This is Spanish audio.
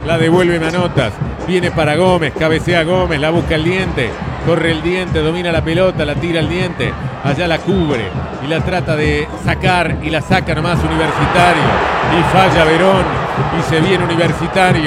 la devuelve Manotas, viene para Gómez, cabecea Gómez, la busca el Diente, corre el Diente, domina la pelota, la tira el Diente, allá la cubre y la trata de sacar y la saca nomás Universitario y falla Verón y se viene Universitario.